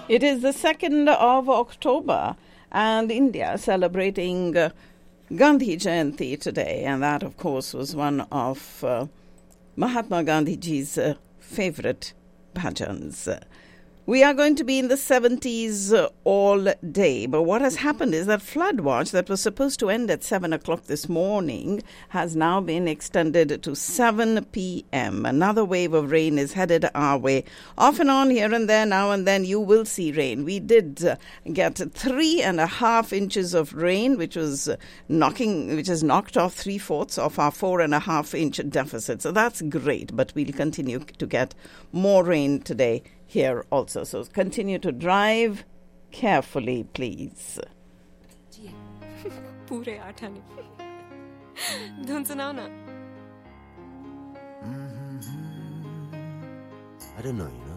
It is the 2nd of October and India celebrating Gandhi Jayanti today. And that, of course, was one of Mahatma Gandhiji's favorite bhajans. We are going to be in the 70s all day. But what has happened is that flood watch that was supposed to end at 7 o'clock this morning has now been extended to 7 p.m. Another wave of rain is headed our way. Off and on here and there, now and then, you will see rain. We did get 3.5 inches of rain, which has knocked off 3/4 of our 4.5-inch deficit. So that's great. But we'll continue to get more rain today here also. So continue to drive carefully, please. पूरे 8 आने धुन सुनाओ ना. I don't know,